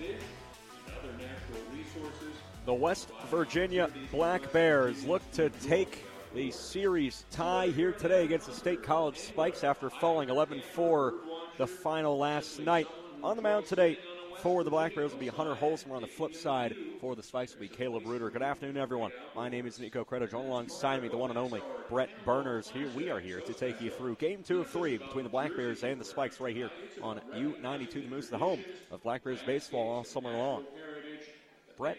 The West Virginia Black Bears look to take the series tie here today against the State College Spikes after falling 11-4 the final last night. On the mound today for the Black Bears will be Hunter Holzmer. On the flip side for the Spikes will be Caleb Reuter. Good afternoon, everyone. My name is Nico Creda. Join alongside me, the one and only Brett Burners. Here we are here to take you through Game 2 of 3 between the Black Bears and the Spikes right here on U92 The Moose, the home of Black Bears baseball all summer long. Brett,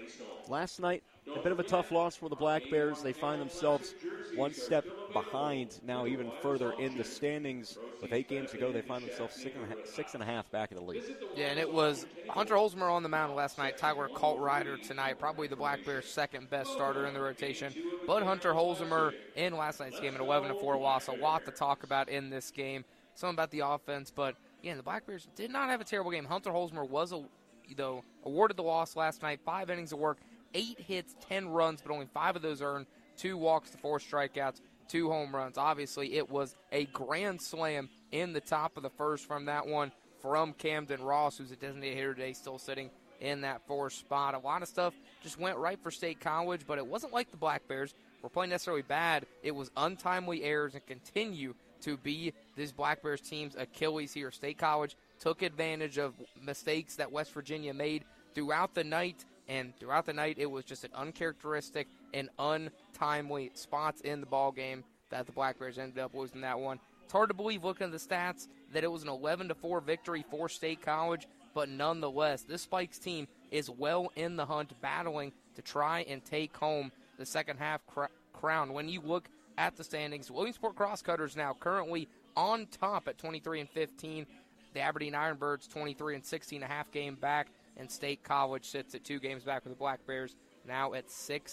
last night, a bit of a tough loss for the Black Bears. They find themselves one step behind now, even further in the standings. With 8 games to go, they find themselves six and a half back in the lead. Yeah, and it was Hunter Holzmer on the mound last night, Tyler Kaltrider tonight, probably the Black Bears' second best starter in the rotation. But Hunter Holzmer in last night's game, an 11-4 loss. A lot to talk about in this game. Something about the offense, but again, the Black Bears did not have a terrible game. Hunter Holzmer was awarded the loss last night, 5 innings of work, 8 hits, 10 runs, but only 5 of those earned, 2 walks to 4 strikeouts, 2 home runs. Obviously, it was a grand slam in the top of the first from that one from Camden Ross, who's a designated hitter today, still sitting in that 4th spot. A lot of stuff just went right for State College, but it wasn't like the Black Bears were playing necessarily bad. It was untimely errors and continue to be this Black Bears team's Achilles here. State College took advantage of mistakes that West Virginia made throughout the night, and throughout the night it was just an uncharacteristic and untimely spots in the ball game that the Black Bears ended up losing that one. It's hard to believe, looking at the stats, that it was an 11-4 victory for State College, but nonetheless, this Spikes team is well in the hunt, battling to try and take home the second half crown. When you look at the standings, Williamsport Crosscutters now currently on top at 23-15. The Aberdeen Ironbirds 23-16, a half game back, and State College sits at 2 games back with the Black Bears, now at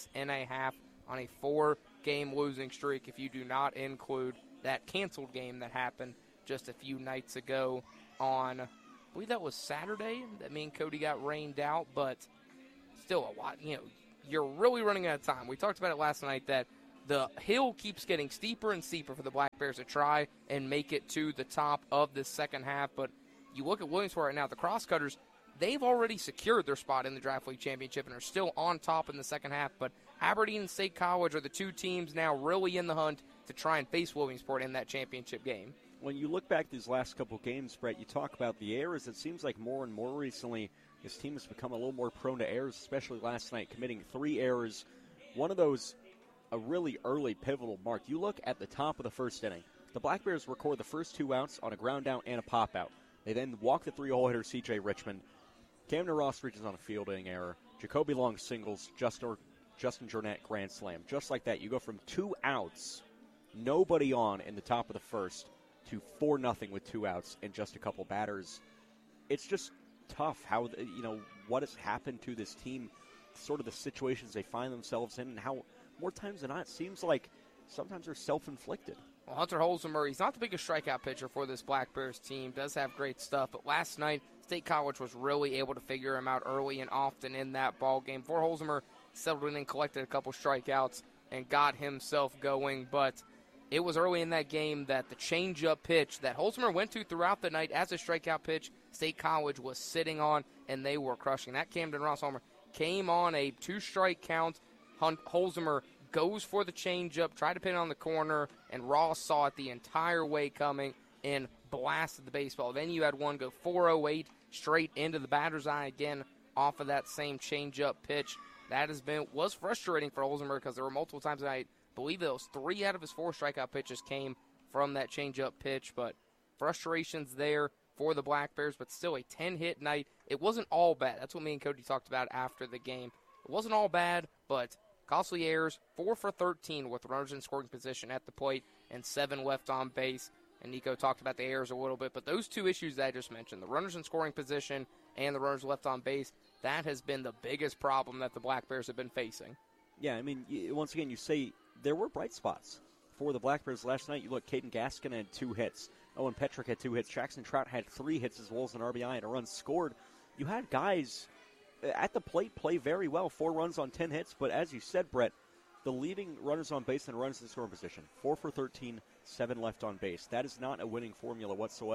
6.5 on a 4-game losing streak, if you do not include that canceled game that happened just a few nights ago on, I believe that was Saturday, that me and Cody got rained out, but still a lot. You're really running out of time. We talked about it last night that the hill keeps getting steeper and steeper for the Black Bears to try and make it to the top of this second half. But you look at Williamsport right now, the Crosscutters, they've already secured their spot in the Draft League Championship and are still on top in the second half. But Aberdeen and State College are the 2 teams now really in the hunt to try and face Williamsport in that championship game. When you look back these last couple games, Brett, you talk about the errors. It seems like more and more recently this team has become a little more prone to errors, especially last night, committing 3 errors. One of those, a really early pivotal mark. You look at the top of the first inning. The Black Bears record the first 2 outs on a ground out and a pop out. They then walk the 3-hole hitter, C.J. Richmond. Camden Ross reaches on a fielding error. Jacoby Long singles, Justin Jornet grand slam. Just like that, you go from 2 outs, nobody on in the top of the first, to 4-0 with 2 outs and just a couple batters. It's just tough how, what has happened to this team, sort of the situations they find themselves in, and how more times than not it seems like sometimes they're self-inflicted. Well, Hunter Holzmer, he's not the biggest strikeout pitcher for this Black Bears team, does have great stuff, but last night State College was really able to figure him out early and often in that ball game. For Holzmer, settled in and collected a couple strikeouts and got himself going, but it was early in that game that the change-up pitch that Holzmer went to throughout the night as a strikeout pitch, State College was sitting on, and they were crushing. That Camden Ross homer came on a 2-strike count. Holzmer goes for the change-up, tried to pin it on the corner, and Ross saw it the entire way coming and blasted the baseball. Then you had one go 408 straight into the batter's eye again off of that same change-up pitch. That was frustrating for Holzmer because there were multiple times that I believe those 3 out of his 4 strikeout pitches came from that change-up pitch, but frustrations there for the Black Bears, but still a 10-hit night. It wasn't all bad. That's what me and Cody talked about after the game. It wasn't all bad, but costly errors, 4 for 13 with runners in scoring position at the plate and 7 left on base. And Nico talked about the errors a little bit, but those 2 issues that I just mentioned, the runners in scoring position and the runners left on base, that has been the biggest problem that the Black Bears have been facing. Yeah, I mean, once again, you say there were bright spots for the Black Bears last night. You look, Caden Gaskin had 2 hits. Owen Petrick had 2 hits. Jackson Trout had 3 hits as well as an RBI and a run scored. You had guys at the plate play very well, 4 runs on 10 hits, but as you said, Brett, the leading runners on base and runners in scoring position, 4 for 13, 7 left on base. That is not a winning formula whatsoever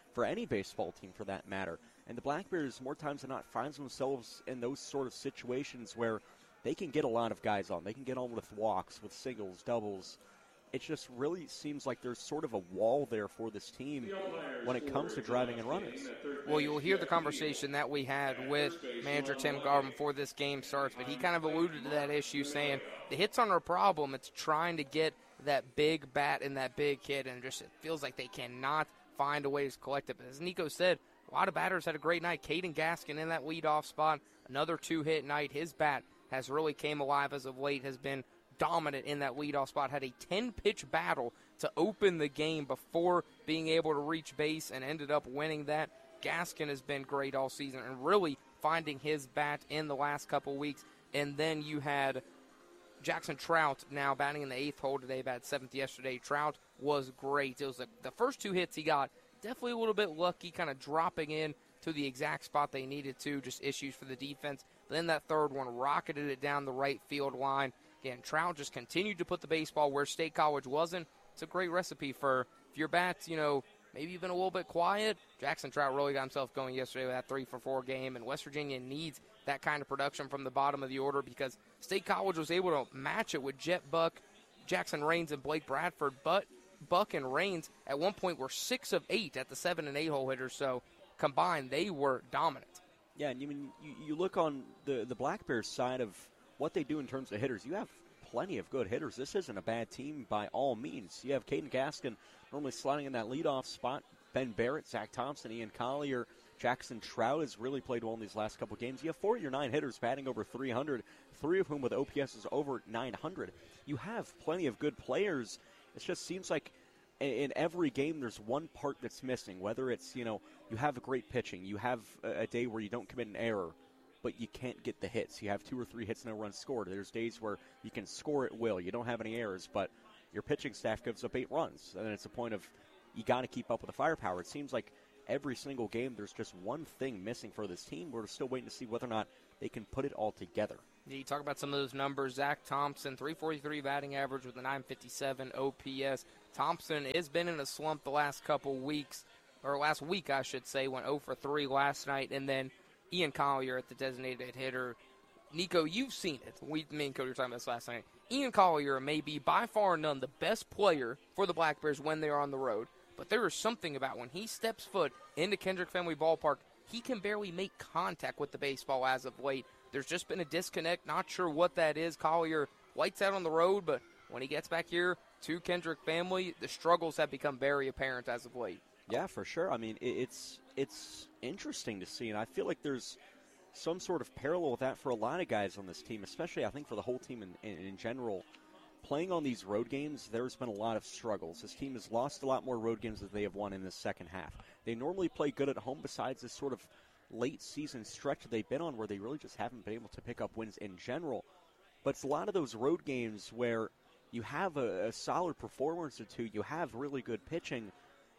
for any baseball team for that matter. And the Black Bears, more times than not, finds themselves in those sort of situations where they can get a lot of guys on. They can get on with walks, with singles, doubles. It just really seems like there's sort of a wall there for this team when it comes to driving in runners. Well, you'll hear the conversation that we had with manager Tim Garvin before this game starts, but he kind of alluded to that issue, saying the hits aren't a problem. It's trying to get that big bat and that big hit, and just it feels like they cannot find a way to collect it. But as Nico said, a lot of batters had a great night. Caden Gaskin in that leadoff spot, another 2-hit night. His bat has really came alive as of late, has been dominant in that leadoff spot, had a 10-pitch battle to open the game before being able to reach base and ended up winning that. Gaskin has been great all season and really finding his bat in the last couple weeks. And then you had Jackson Trout now batting in the 8th hole today, batted 7th yesterday. Trout was great. It was the first 2 hits he got, definitely a little bit lucky, kind of dropping in to the exact spot they needed to, just issues for the defense. But then that third one rocketed it down the right field line. Again, Trout just continued to put the baseball where State College wasn't. It's a great recipe for if your bat's, maybe you've been a little bit quiet. Jackson Trout really got himself going yesterday with that 3-for-4 game, and West Virginia needs that kind of production from the bottom of the order because State College was able to match it with Jet Buck, Jackson Raines, and Blake Bradford. But Buck and Raines at one point were 6 of 8 at the 7 and 8 hole hitters, so combined they were dominant. Yeah, and you look on the Black Bears side of what they do in terms of hitters. You have plenty of good hitters. This isn't a bad team by all means. You have Caden Gaskin normally sliding in that leadoff spot. Ben Barrett, Zach Thompson, Ian Collier, Jackson Trout has really played well in these last couple games. You have 4 of your 9 hitters batting over 300, 3 of whom with OPSs over 900. You have plenty of good players. It just seems like in every game there's one part that's missing, whether it's, you have a great pitching, you have a day where you don't commit an error, but you can't get the hits. You have 2 or 3 hits, no runs scored. There's days where you can score at will. You don't have any errors, but your pitching staff gives up 8 runs. And then it's a point of you got to keep up with the firepower. It seems like every single game there's just one thing missing for this team. We're still waiting to see whether or not they can put it all together. Yeah, you talk about some of those numbers. Zach Thompson, 343 batting average with a 957 OPS. Thompson has been in a slump the last couple weeks, or last week I should say, went 0 for 3 last night, and then Ian Collier at the designated hitter. Nico, you've seen it. Me and Cody were talking about this last night. Ian Collier may be by far and none the best player for the Black Bears when they are on the road, but there is something about when he steps foot into Kendrick Fenway Ballpark, he can barely make contact with the baseball as of late. There's just been a disconnect. Not sure what that is. Collier lights out on the road, but when he gets back here to Kendrick Fenway, the struggles have become very apparent as of late. Yeah, for sure. I mean, it's interesting to see, and I feel like there's some sort of parallel with that for a lot of guys on this team, especially I think for the whole team in general. Playing on these road games, there's been a lot of struggles. This team has lost a lot more road games than they have won in the second half. They normally play good at home besides this sort of late season stretch that they've been on where they really just haven't been able to pick up wins in general. But it's a lot of those road games where you have a solid performance or two, you have really good pitching,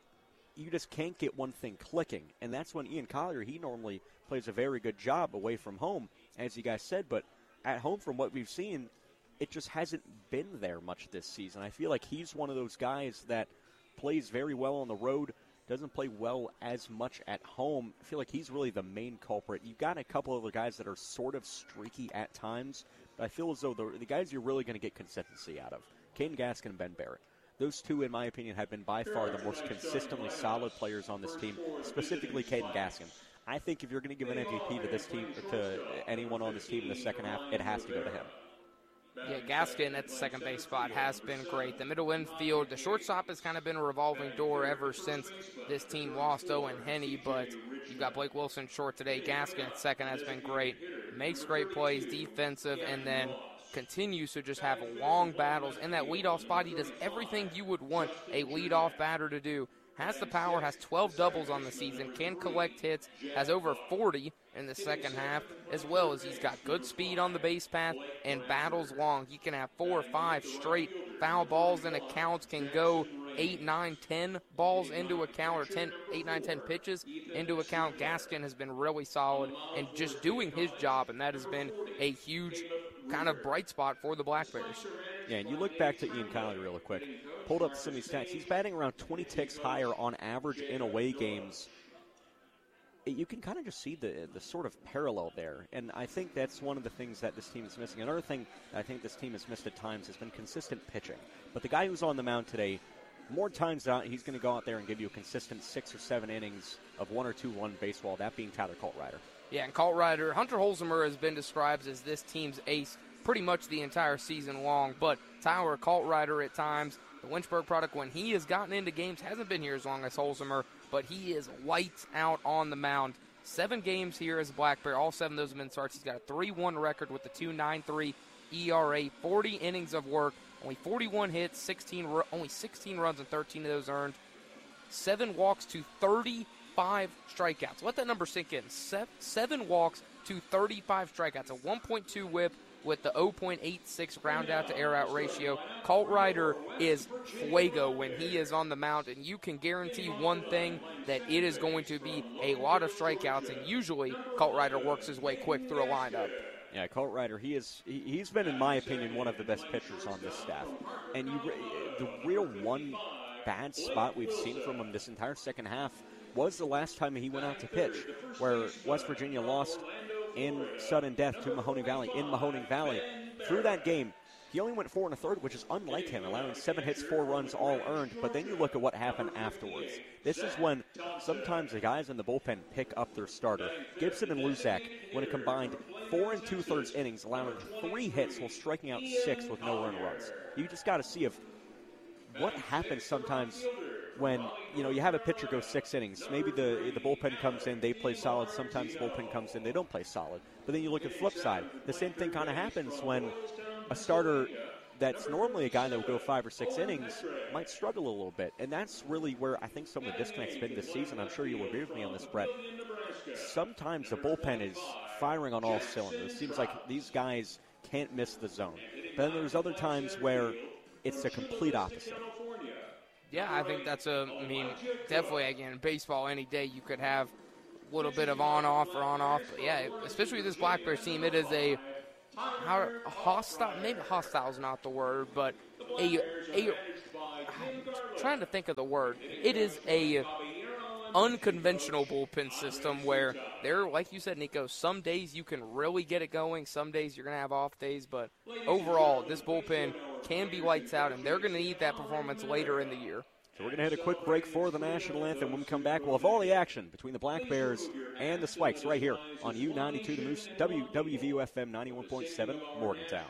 you just can't get one thing clicking. And that's when Ian Collier, he normally plays a very good job away from home, as you guys said. But at home, from what we've seen, it just hasn't been there much this season. I feel like he's one of those guys that plays very well on the road, doesn't play well as much at home. I feel like he's really the main culprit. You've got a couple other guys that are sort of streaky at times, but I feel as though the guys you're really going to get consistency out of, Caden Gaskin and Ben Barrett, those two, in my opinion, have been by far the most consistently solid players on this team, specifically Caden Gaskin. I think if you're going to give an MVP to this team, or to anyone on this team in the second half, it has to go to him. Yeah, Gaskin at the second base spot has been great. The middle infield, the shortstop has kind of been a revolving door ever since this team lost Owen Henney, but you've got Blake Wilson short today. Gaskin at second has been great. Makes great plays, defensive, and then continues to just have long battles. In that leadoff spot, he does everything you would want a leadoff batter to do. Has the power, has 12 doubles on the season, can collect hits, has over 40 in the second half, as well as he's got good speed on the base path and battles long. He can have 4 or 5 straight foul balls in accounts, can go 8, 9, 10 balls into account, or 8, 9, 10 pitches into account. Gaskin has been really solid and just doing his job, and that has been a huge kind of bright spot for the Black Bears. Yeah, and you look back to Ian Kiley real quick. Pulled up some of these stats. He's batting around 20 ticks higher on average in away games. You can kind of just see the sort of parallel there, and I think that's one of the things that this team is missing. Another thing I think this team has missed at times has been consistent pitching. But the guy who's on the mound today, more times than not, he's going to go out there and give you a consistent 6 or 7 innings of 1 or 2 run baseball, that being Tyler Coltrider. Yeah, and Coltrider, Hunter Holzheimer has been described as this team's ace pretty much the entire season long, but Tyler Coltrider at times, the Lynchburg product, when he has gotten into games, hasn't been here as long as Holzheimer, but he is lights out on the mound. 7 games here as a Black Bear. All 7 of those have been starts. He's got a 3-1 record with a 2.93 ERA, 40 innings of work, only 41 hits, only 16 runs and 13 of those earned, 7 walks to 35 strikeouts. Let that number sink in. 7 walks to 35 strikeouts, a 1.2 whip with the 0.86 ground-out to air-out ratio. Coltrider is fuego when he is on the mound, and you can guarantee one thing, that it is going to be a lot of strikeouts, and usually Coltrider works his way quick through a lineup. Yeah, Coltrider, he's been, in my opinion, one of the best pitchers on this staff. And the real one bad spot we've seen from him this entire second half was the last time he went out to pitch, where West Virginia lost in sudden death to Mahoning Valley in Mahoning Valley. Through that game, he only went 4 1/3, which is unlike him, allowing 7 hits, 4 runs, all earned. But then you look at what happened afterwards. This is when sometimes the guys in the bullpen pick up their starter. Gibson and Luzak went a combined 4 2/3 innings, allowing 3 hits while striking out 6 with no earned runs. You just got to see what happens sometimes when you have a pitcher go 6 innings. Maybe the bullpen comes in, they play solid. Sometimes the bullpen comes in, they don't play solid. But then you look at the flip side. The same thing kind of happens when a starter that's normally a guy that will go 5 or 6 innings might struggle a little bit. And that's really where I think some of the disconnect's been this season. I'm sure you'll agree with me on this, Brett. Sometimes the bullpen is firing on all cylinders. It seems like these guys can't miss the zone. But then there's other times where it's the complete opposite. Yeah, I think that's definitely, again, baseball any day you could have a little bit of on-off or on-off. But yeah, especially with this Black Bears team, it is a hostile, maybe hostile is not the word, but I'm trying to think of the word. It is a unconventional bullpen system where there, like you said, Nico, some days you can really get it going, some days you're going to have off days, but overall, this bullpen can be lights out, and they're going to need that performance later in the year. So we're going to hit a quick break for the national anthem. When we come back, we'll have all the action between the Black Bears and the Spikes right here on U92 The Moose, WVU-FM 91.7, Morgantown.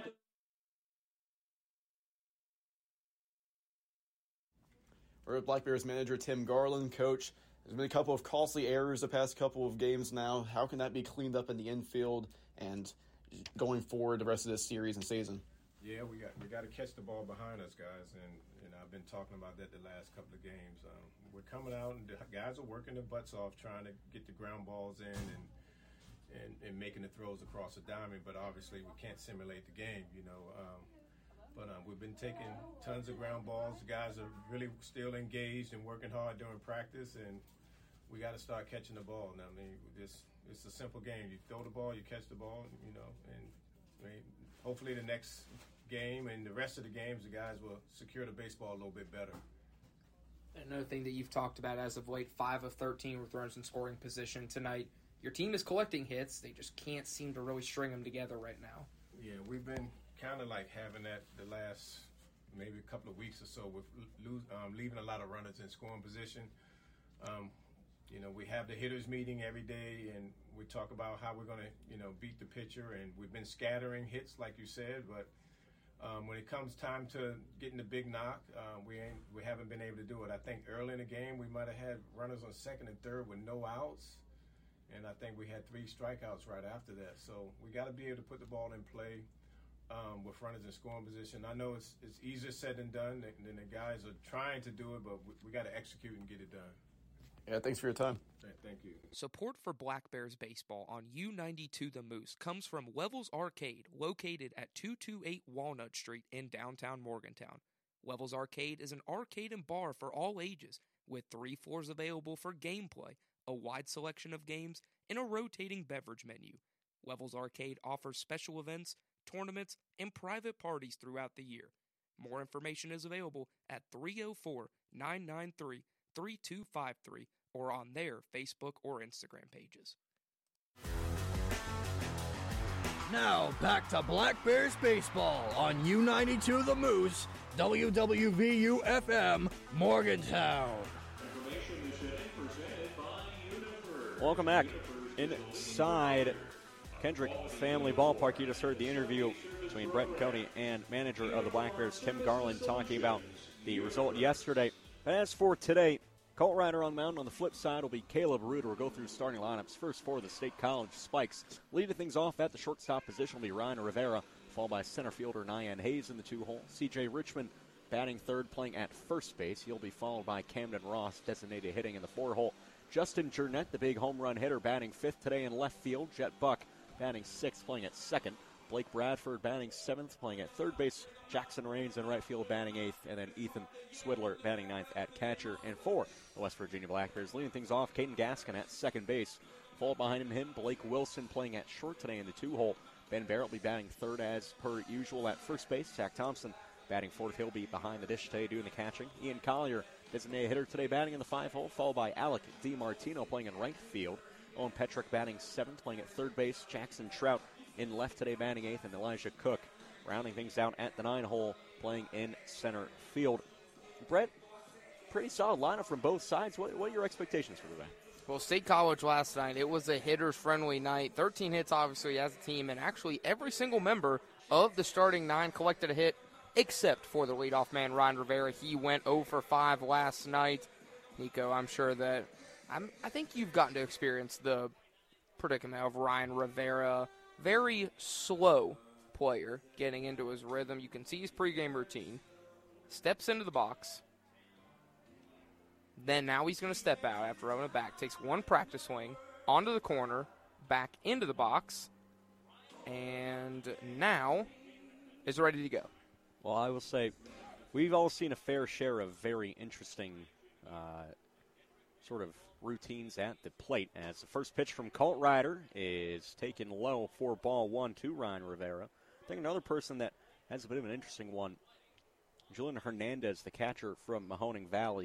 We're with Black Bears manager Tim Garland. Coach, there's been a couple of costly errors the past couple of games now. How can that be cleaned up in the infield and going forward the rest of this series and season? Yeah, we got to catch the ball behind us, guys, and I've been talking about that the last couple of games. We're coming out, and the guys are working their butts off trying to get the ground balls in and making the throws across the diamond, but obviously we can't simulate the game, But we've been taking tons of ground balls. The guys are really still engaged and working hard during practice, and we got to start catching the ball. Now, it's a simple game. You throw the ball, you catch the ball, and hopefully the next game and the rest of the games, the guys will secure the baseball a little bit better. Another thing that you've talked about as of late, 5 of 13 with runners in scoring position tonight. Your team is collecting hits. They just can't seem to really string them together right now. Yeah, we've been kind of like having that the last maybe a couple of weeks or so with leaving a lot of runners in scoring position. We have the hitters meeting every day, and we talk about how we're going to, beat the pitcher, and we've been scattering hits, like you said, but when it comes time to getting the big knock, we haven't been able to do it. I think early in the game we might have had runners on second and third with no outs, and I think we had 3 strikeouts right after that. So we got to be able to put the ball in play with runners in scoring position. I know it's easier said than done, and the guys are trying to do it, but we got to execute and get it done. Yeah, thanks for your time. Thank you. Support for Black Bears baseball on U92 The Moose comes from Levels Arcade, located at 228 Walnut Street in downtown Morgantown. Levels Arcade is an arcade and bar for all ages, with 3 floors available for gameplay, a wide selection of games, and a rotating beverage menu. Levels Arcade offers special events, tournaments, and private parties throughout the year. More information is available at 304-993-3253 or on their Facebook or Instagram pages. Now back to Black Bears baseball on U92 The Moose, WWVU-FM, Morgantown. Welcome back inside Kendrick Family Ballpark. You just heard the interview between Brett and Cody and manager of the Black Bears, Tim Garland, talking about the result yesterday. But as for today, Colt Ryder on the mound. On the flip side will be Caleb Reuter. We'll go through starting lineups. First for the State College Spikes. Leading things off at the shortstop position will be Ryan Rivera, followed by center fielder Nyan Hayes in the 2-hole. C.J. Richmond batting third, playing at first base. He'll be followed by Camden Ross, designated hitting in the 4-hole. Justin Jurnett, the big home run hitter, batting fifth today in left field. Jet Buck batting sixth, playing at second. Blake Bradford batting seventh, playing at third base. Jackson Raines in right field batting eighth. And then Ethan Swidler batting ninth at catcher. And for the West Virginia Black Bears, leading things off, Caden Gaskin at second base. Followed behind him, Blake Wilson playing at short today in the 2-hole. Ben Barrett will be batting third as per usual at first base. Zach Thompson batting fourth. He'll be behind the dish today doing the catching. Ian Collier, designated hitter today, batting in the 5-hole, followed by Alec DiMartino playing in right field. Owen Petrick batting seventh, playing at third base. Jackson Trout in left today, batting eighth, and Elijah Cook rounding things out at the 9-hole, playing in center field. Brett, pretty solid lineup from both sides. What are your expectations for today? Well, State College last night, it was a hitters-friendly night. 13 hits, obviously, as a team, and actually every single member of the starting 9 collected a hit, except for the leadoff man, Ryan Rivera. He went 0 for 5 last night. Nico, I'm sure that I think you've gotten to experience the predicament of Ryan Rivera. Very slow player getting into his rhythm. You can see his pregame routine. Steps into the box. Then now he's going to step out after rubbing it back. Takes one practice swing onto the corner, back into the box, and now is ready to go. Well, I will say we've all seen a fair share of very interesting sort of routines at the plate, as the first pitch from Colt Ryder is taken low for ball one to Ryan Rivera. I think another person that has a bit of an interesting one, Julian Hernandez, the catcher from Mahoning Valley.